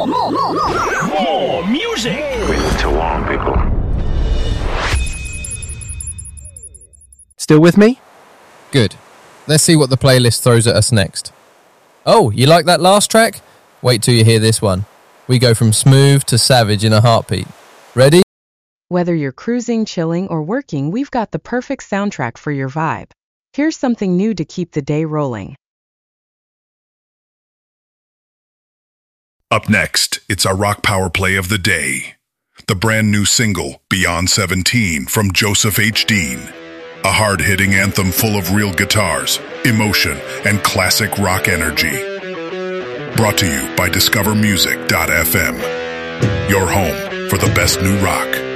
More music. We live to warn people. Still with me? Good. Let's see what the playlist throws at us next. Oh, you like that last track? Wait till you hear this one. We go from smooth to savage in a heartbeat. Ready? Whether you're cruising, chilling, or working, we've got the perfect soundtrack for your vibe. Here's something new to keep the day rolling. Up next, it's our rock power play of the day. The brand new single, Beyond 17, from Joseph H. Dean. A hard-hitting anthem full of real guitars, emotion, and classic rock energy. Brought to you by DiscoverMusic.fm. Your home for the best new rock.